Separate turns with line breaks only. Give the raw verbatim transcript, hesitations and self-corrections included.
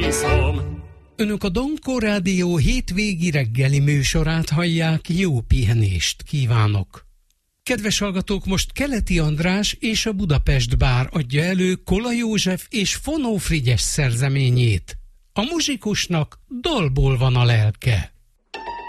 iszom.
Önök a Donko Rádió hétvégi reggeli műsorát hallják, jó pihenést kívánok! Kedves hallgatók, most Keleti András és a Budapest Bár adja elő Kola József és Fonó Frigyes szerzeményét. A muzsikusnak dalból van a lelke.